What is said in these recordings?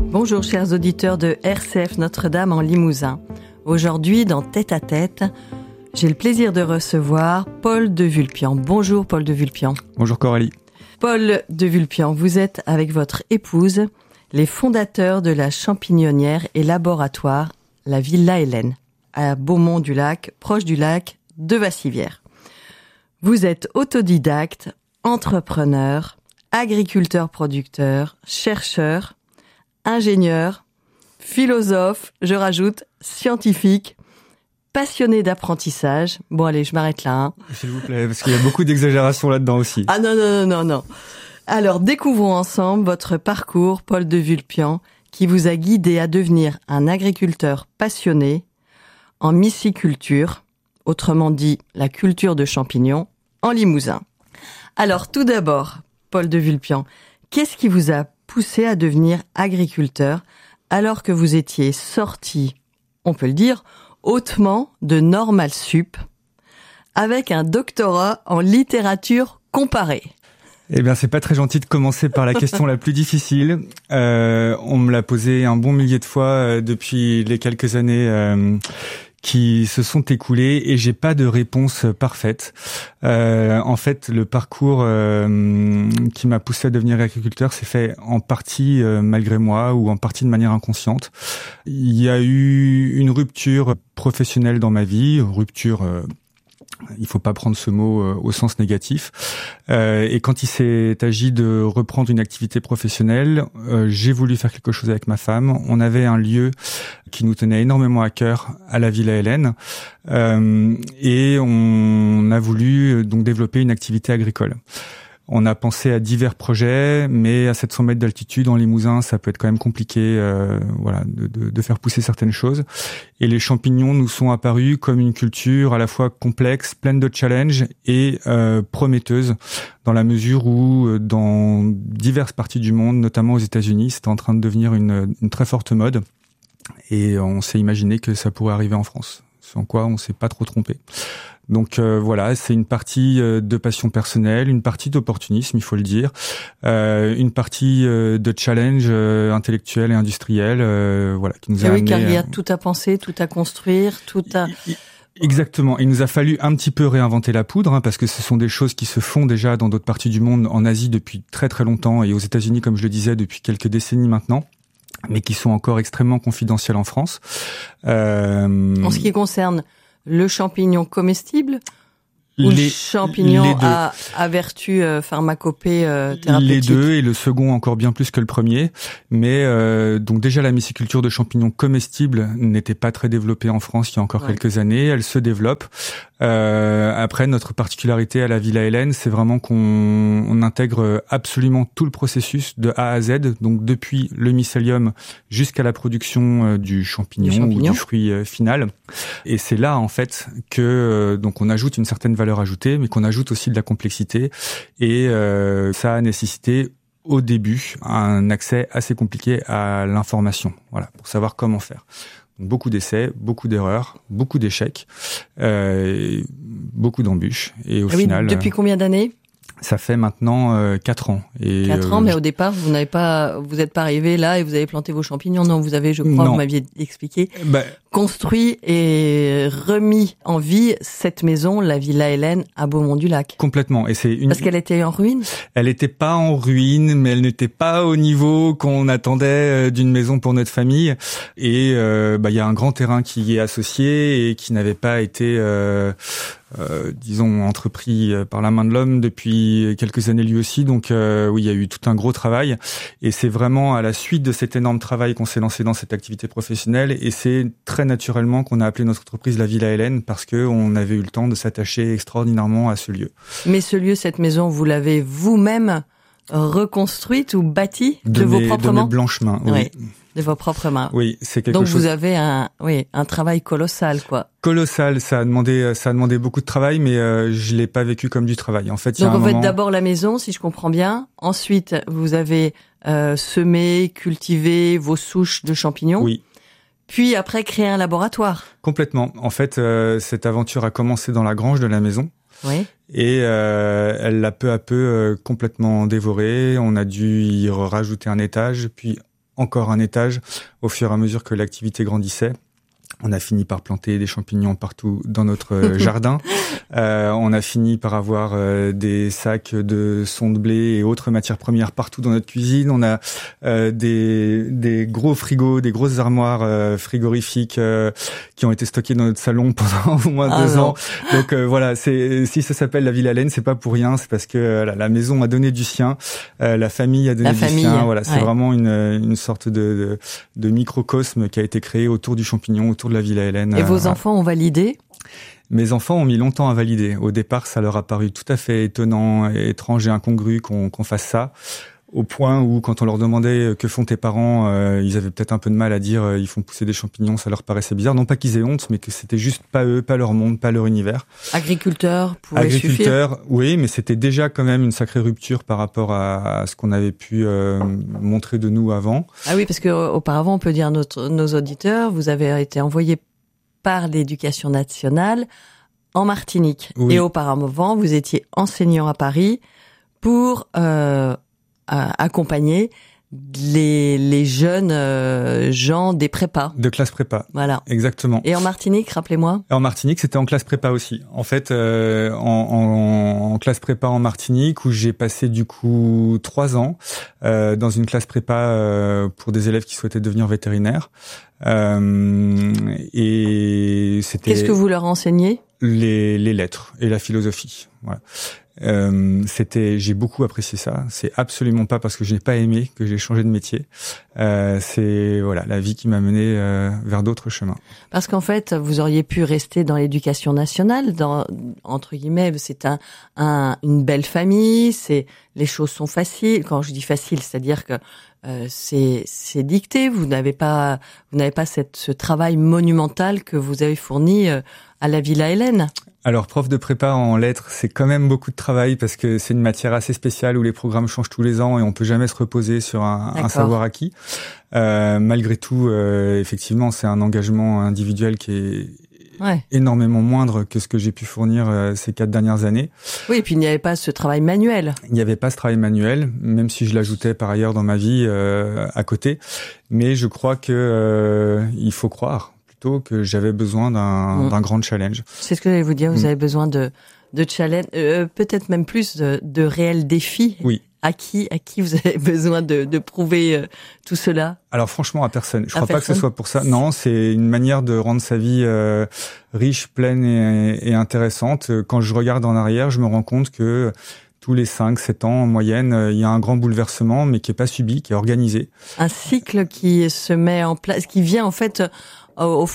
Bonjour chers auditeurs de RCF Notre-Dame en Limousin. Aujourd'hui, dans Tête à Tête, j'ai le plaisir de recevoir Paul de Vulpian. Bonjour Paul de Vulpian. Bonjour Coralie. Paul de Vulpian, vous êtes avec votre épouse les fondateurs de la champignonnière et laboratoire La Villa Hélène, à Beaumont-du-Lac, proche du lac de Vassivière. Vous êtes autodidacte, entrepreneur, agriculteur-producteur, chercheur, ingénieur, philosophe, je rajoute, scientifique, passionné d'apprentissage. Bon allez, je m'arrête là. S'il vous plaît, parce qu'il y a beaucoup d'exagération là-dedans aussi. Ah non. Alors, découvrons ensemble votre parcours, Paul de Vulpian, qui vous a guidé à devenir un agriculteur passionné en myciculture, autrement dit la culture de champignons, en Limousin. Alors, tout d'abord, Paul de Vulpian, qu'est-ce qui vous a poussé à devenir agriculteur alors que vous étiez sorti, on peut le dire, hautement de Normal Sup, avec un doctorat en littérature comparée? Eh bien, c'est pas très gentil de commencer par la question la plus difficile. On me l'a posée un bon millier de fois depuis les quelques années qui se sont écoulées et j'ai pas de réponse parfaite. En fait, le parcours qui m'a poussé à devenir agriculteur s'est fait en partie malgré moi ou en partie de manière inconsciente. Il y a eu une rupture professionnelle dans ma vie, rupture... il faut pas prendre ce mot au sens négatif. Et quand il s'est agi de reprendre une activité professionnelle, j'ai voulu faire quelque chose avec ma femme. On avait un lieu qui nous tenait énormément à cœur à la Villa Hélène. Et on a voulu donc développer une activité agricole. On a pensé à divers projets, mais à 700 mètres d'altitude en Limousin, ça peut être quand même compliqué, de faire pousser certaines choses. Et les champignons nous sont apparus comme une culture à la fois complexe, pleine de challenges et prometteuse, dans la mesure où dans diverses parties du monde, notamment aux États-Unis, c'était en train de devenir une très forte mode. Et on s'est imaginé que ça pourrait arriver en France, sans quoi on s'est pas trop trompé. Donc voilà, c'est une partie de passion personnelle, une partie d'opportunisme, il faut le dire, une partie de challenge intellectuel et industriel, qui nous a amené... Oui, car il y a tout à penser, tout à construire, tout à... Exactement. Il nous a fallu un petit peu réinventer la poudre, parce que ce sont des choses qui se font déjà dans d'autres parties du monde, en Asie depuis très très longtemps et aux États-Unis, comme je le disais, depuis quelques décennies maintenant, mais qui sont encore extrêmement confidentielles en France. En ce qui concerne le champignon comestible ou le champignon à vertu pharmacopée thérapeutique? Les deux, et le second encore bien plus que le premier. Mais donc déjà la myciculture de champignons comestibles n'était pas très développée en France il y a encore quelques années. Elle se développe. Après, notre particularité à la Villa Hélène, c'est vraiment qu'on intègre absolument tout le processus de A à Z, donc depuis le mycélium jusqu'à la production du champignon ou du fruit final. Et c'est là en fait que donc on ajoute une certaine valeur ajoutée, mais qu'on ajoute aussi de la complexité. Et ça a nécessité au début un accès assez compliqué à l'information, pour savoir comment faire. Beaucoup d'essais, beaucoup d'erreurs, beaucoup d'échecs, beaucoup d'embûches. Et au final... Depuis combien d'années ? Ça fait maintenant 4 ans. 4 ans, mais au départ, vous n'êtes pas arrivé là et vous avez planté vos champignons. Non, vous avez, je crois, vous m'aviez expliqué, construit et remis en vie cette maison, la Villa Hélène, à Beaumont-du-Lac. Complètement. Et parce qu'elle était en ruine ? Elle n'était pas en ruine, mais elle n'était pas au niveau qu'on attendait d'une maison pour notre famille. Et il y a un grand terrain qui y est associé et qui n'avait pas été... entrepris par la main de l'homme depuis quelques années lui aussi. Donc oui, il y a eu tout un gros travail. Et c'est vraiment à la suite de cet énorme travail qu'on s'est lancé dans cette activité professionnelle. Et c'est très naturellement qu'on a appelé notre entreprise la Villa Hélène, parce qu'on avait eu le temps de s'attacher extraordinairement à ce lieu. Mais ce lieu, cette maison, vous l'avez vous-même reconstruite ou bâtie de vos propres mains ? De mes blanches mains, oui. De vos propres mains. Oui, c'est quelque chose. Donc chose. vous avez un travail colossal, quoi. Colossal, ça a demandé beaucoup de travail, mais je l'ai pas vécu comme du travail. En fait, donc en fait, d'abord la maison, si je comprends bien. Ensuite, vous avez semé, cultivé vos souches de champignons. Oui. Puis après, créé un laboratoire. Complètement. En fait, cette aventure a commencé dans la grange de la maison. Oui. Et elle l'a peu à peu complètement dévorée. On a dû y rajouter un étage, puis encore un étage au fur et à mesure que l'activité grandissait. On a fini par planter des champignons partout dans notre jardin. On a fini par avoir des sacs de son de blé et autres matières premières partout dans notre cuisine. On a des gros frigos, des grosses armoires frigorifiques qui ont été stockées dans notre salon pendant au moins 2 ans. Donc voilà, si ça s'appelle la Ville Allen, c'est pas pour rien. C'est parce que la maison a donné du sien, la famille a donné du sien. Voilà, c'est vraiment une sorte de microcosme qui a été créé autour du champignon, autour de la Ville Allen. Et vos enfants ont validé ? Mes enfants ont mis longtemps à valider. Au départ, ça leur a paru tout à fait étonnant, étrange et incongru qu'on fasse ça. Au point où, quand on leur demandait que font tes parents, ils avaient peut-être un peu de mal à dire ils font pousser des champignons, ça leur paraissait bizarre. Non pas qu'ils aient honte, mais que c'était juste pas eux, pas leur monde, pas leur univers. Agriculteur pouvait suffire. Agriculteur, oui, mais c'était déjà quand même une sacrée rupture par rapport à ce qu'on avait pu montrer de nous avant. Ah oui, parce que auparavant, on peut dire nos auditeurs, vous avez été envoyés par l'Éducation nationale en Martinique. Oui. Et auparavant, vous étiez enseignant à Paris pour accompagner les jeunes gens des prépas. De classe prépa. Voilà. Exactement. Et en Martinique, rappelez-moi. En Martinique, c'était en classe prépa aussi. En fait, en classe prépa en Martinique, où j'ai passé du coup 3 ans dans une classe prépa pour des élèves qui souhaitaient devenir vétérinaires. Et c'était. Qu'est-ce que vous leur enseignez ? Les lettres et la philosophie. Voilà. J'ai beaucoup apprécié ça. C'est absolument pas parce que je n'ai pas aimé que j'ai changé de métier. C'est voilà la vie qui m'a mené vers d'autres chemins. Parce qu'en fait, vous auriez pu rester dans l'éducation nationale, entre guillemets, c'est une belle famille, les choses sont faciles. Quand je dis facile, c'est-à-dire que c'est dicté. Vous n'avez pas ce travail monumental que vous avez fourni à la Villa Hélène. Alors, prof de prépa en lettres, c'est quand même beaucoup de travail parce que c'est une matière assez spéciale où les programmes changent tous les ans et on peut jamais se reposer sur un savoir acquis. Malgré tout, effectivement, c'est un engagement individuel qui est énormément moindre que ce que j'ai pu fournir ces 4 dernières années. Oui, et puis il n'y avait pas ce travail manuel. Il n'y avait pas ce travail manuel, même si je l'ajoutais par ailleurs dans ma vie à côté. Mais je crois que il faut croire que j'avais besoin d'un grand challenge. C'est ce que j'allais vous dire, vous avez besoin de challenge, peut-être même plus de réels défis. Oui. À qui vous avez besoin de prouver tout cela ? Alors franchement, à personne. Je crois pas que ce soit pour ça. Non, c'est une manière de rendre sa vie riche, pleine et intéressante. Quand je regarde en arrière, je me rends compte que tous les 5-7 ans en moyenne, il y a un grand bouleversement, mais qui est pas subi, qui est organisé. Un cycle qui se met en place, qui vient en fait au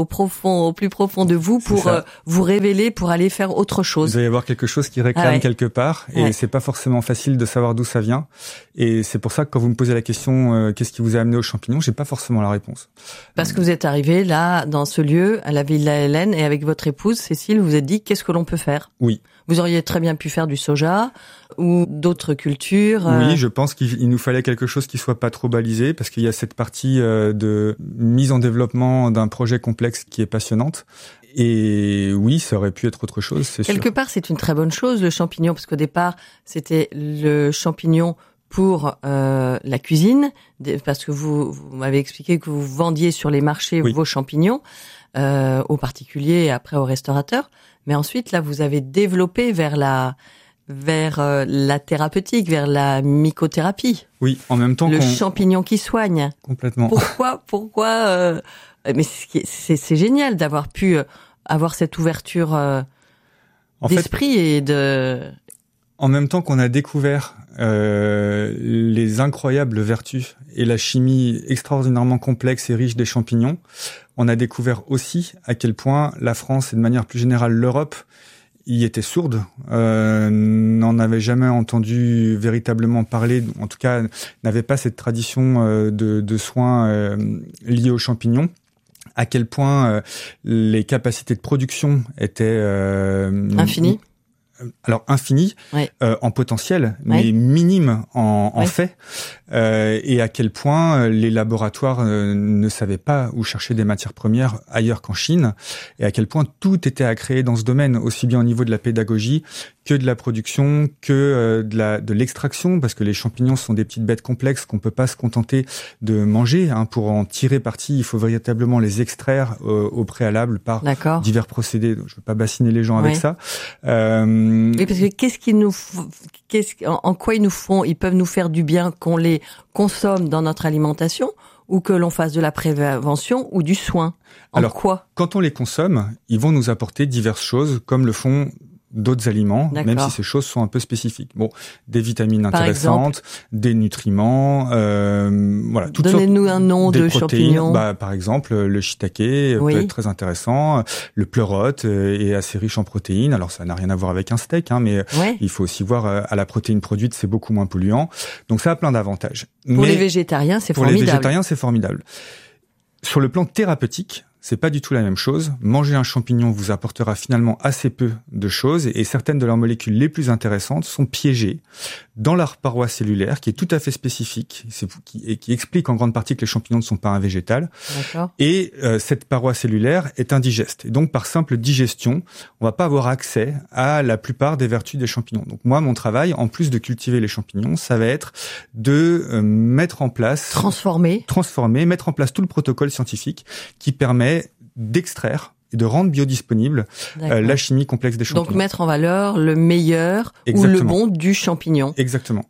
plus profond de vous pour vous révéler, pour aller faire autre chose. Il doit y avoir quelque chose qui réclame quelque part et c'est pas forcément facile de savoir d'où ça vient. Et c'est pour ça que quand vous me posez la question qu'est-ce qui vous a amené aux champignons, j'ai pas forcément la réponse. Parce que vous êtes arrivé là, dans ce lieu, à la Villa Hélène, et avec votre épouse, Cécile, vous vous êtes dit qu'est-ce que l'on peut faire ? Oui. Vous auriez très bien pu faire du soja ou d'autres cultures. Oui, je pense qu'il nous fallait quelque chose qui soit pas trop balisé parce qu'il y a cette partie de mise en développement d'un projet complexe qui est passionnante. Et oui, ça aurait pu être autre chose, c'est sûr. Quelque part, c'est une très bonne chose, le champignon, parce qu'au départ, c'était le champignon pour la cuisine, parce que vous m'avez expliqué que vous vendiez sur les marchés vos champignons, aux particuliers et après aux restaurateurs. Mais ensuite, là, vous avez développé vers la thérapeutique, vers la mycothérapie. Oui, en même temps le champignon qui soigne. Complètement. Pourquoi mais c'est génial d'avoir pu avoir cette ouverture d'esprit et de. En même temps qu'on a découvert les incroyables vertus et la chimie extraordinairement complexe et riche des champignons, on a découvert aussi à quel point la France et de manière plus générale l'Europe y était sourde, n'en avait jamais entendu véritablement parler, en tout cas n'avait pas cette tradition de soins liés aux champignons. À quel point les capacités de production étaient infinies. Alors infini en potentiel, mais minime en fait, et à quel point les laboratoires ne savaient pas où chercher des matières premières ailleurs qu'en Chine, et à quel point tout était à créer dans ce domaine, aussi bien au niveau de la pédagogie que de la production, que de l'extraction, parce que les champignons sont des petites bêtes complexes qu'on peut pas se contenter de manger. Pour en tirer parti, il faut véritablement les extraire au préalable par divers procédés. Donc, je veux pas bassiner les gens avec ça. Oui, parce que en quoi ils peuvent nous faire du bien qu'on les consomme dans notre alimentation ou que l'on fasse de la prévention ou du soin. Alors, quand on les consomme, ils vont nous apporter diverses choses, comme le font d'autres aliments, même si ces choses sont un peu spécifiques. Bon, des vitamines intéressantes, des nutriments, voilà. Donnez-nous un nom de champignon. Par exemple, le shiitake peut être très intéressant. Le pleurote est assez riche en protéines. Alors, ça n'a rien à voir avec un steak, mais il faut aussi voir à la protéine produite, c'est beaucoup moins polluant. Donc, ça a plein d'avantages. Pour les végétariens, c'est formidable. Pour les végétariens, c'est formidable. Sur le plan thérapeutique, c'est pas du tout la même chose. Manger un champignon vous apportera finalement assez peu de choses et certaines de leurs molécules les plus intéressantes sont piégées dans leur paroi cellulaire qui est tout à fait spécifique et qui explique en grande partie que les champignons ne sont pas un végétal. Et cette paroi cellulaire est indigeste. Et donc par simple digestion, on va pas avoir accès à la plupart des vertus des champignons. Donc moi, mon travail, en plus de cultiver les champignons, ça va être de mettre en place... Transformer, mettre en place tout le protocole scientifique qui permet d'extraire et de rendre biodisponible la chimie complexe des champignons. Donc mettre en valeur le meilleur ou le bon du champignon. Exactement.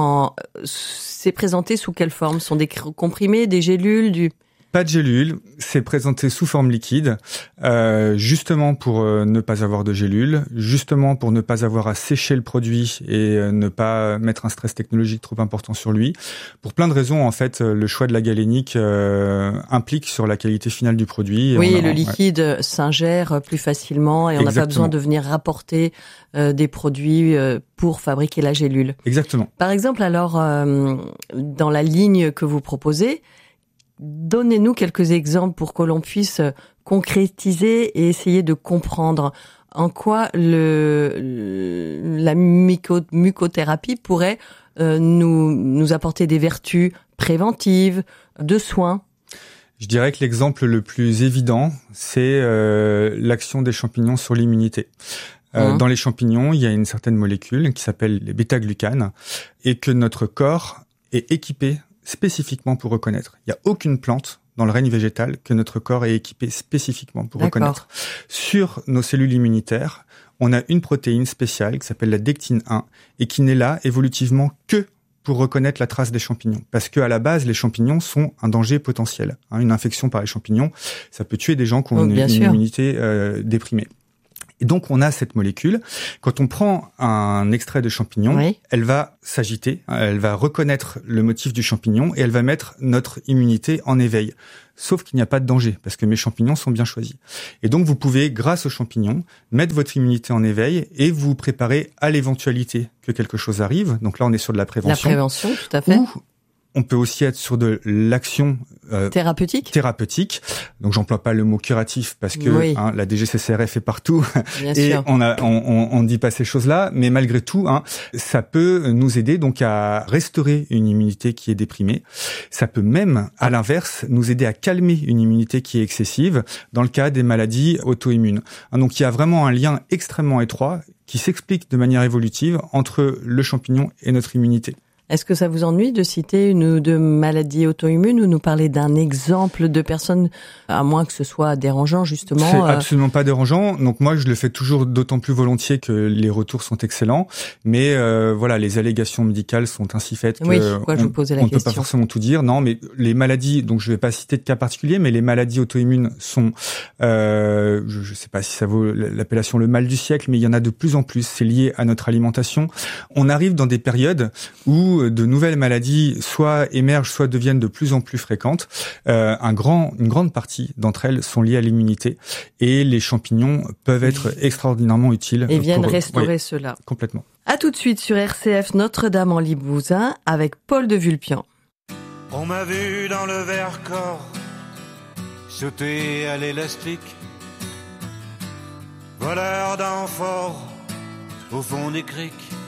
C'est présenté sous quelle forme? Ce sont des comprimés, des gélules, Pas de gélules, c'est présenté sous forme liquide, justement pour ne pas avoir de gélules, justement pour ne pas avoir à sécher le produit et ne pas mettre un stress technologique trop important sur lui. Pour plein de raisons, en fait, le choix de la galénique implique sur la qualité finale du produit. Et le liquide s'ingère plus facilement et on n'a pas besoin de venir rapporter des produits pour fabriquer la gélule. Exactement. Par exemple, alors, dans la ligne que vous proposez, donnez-nous quelques exemples pour que l'on puisse concrétiser et essayer de comprendre en quoi la mucothérapie pourrait nous apporter des vertus préventives, de soins. Je dirais que l'exemple le plus évident, c'est l'action des champignons sur l'immunité. Dans les champignons, il y a une certaine molécule qui s'appelle les bêta-glucanes et que notre corps est équipé spécifiquement pour reconnaître. Il n'y a aucune plante dans le règne végétal que notre corps est équipé spécifiquement pour reconnaître. Sur nos cellules immunitaires, on a une protéine spéciale qui s'appelle la dectine 1 et qui n'est là évolutivement que pour reconnaître la trace des champignons. Parce que à la base, les champignons sont un danger potentiel. Une infection par les champignons, ça peut tuer des gens qui ont une immunité déprimée. Et donc, on a cette molécule. Quand on prend un extrait de champignon, elle va s'agiter, elle va reconnaître le motif du champignon et elle va mettre notre immunité en éveil. Sauf qu'il n'y a pas de danger, parce que mes champignons sont bien choisis. Et donc, vous pouvez, grâce aux champignons, mettre votre immunité en éveil et vous préparer à l'éventualité que quelque chose arrive. Donc là, on est sur de la prévention. La prévention, tout à fait. Ou on peut aussi être sur de l'action thérapeutique. Donc j'emploie pas le mot curatif parce que la DGCCRF est partout et on dit pas ces choses-là, mais malgré tout, ça peut nous aider donc à restaurer une immunité qui est déprimée. Ça peut même, à l'inverse, nous aider à calmer une immunité qui est excessive dans le cas des maladies auto-immunes. Donc il y a vraiment un lien extrêmement étroit qui s'explique de manière évolutive entre le champignon et notre immunité. Est-ce que ça vous ennuie de citer une ou deux maladies auto-immunes ou nous parler d'un exemple de personnes, à moins que ce soit dérangeant justement? C'est absolument pas dérangeant. Donc moi, je le fais toujours d'autant plus volontiers que les retours sont excellents. Mais voilà, les allégations médicales sont ainsi faites que je vous posais la question. On ne peut pas forcément tout dire. Non, mais les maladies, donc je vais pas citer de cas particuliers, mais les maladies auto-immunes sont, je sais pas si ça vaut l'appellation le mal du siècle, mais il y en a de plus en plus. C'est lié à notre alimentation. On arrive dans des périodes où de nouvelles maladies soit émergent, soit deviennent de plus en plus fréquentes. Une grande partie d'entre elles sont liées à l'immunité et les champignons peuvent être extraordinairement utiles. Et viennent restaurer cela. Complètement. À tout de suite sur RCF Notre-Dame-en-Limousin avec Paul de Vulpian. On m'a vu dans le Vercors sauter à l'élastique, voleur d'amphores au fond des criques.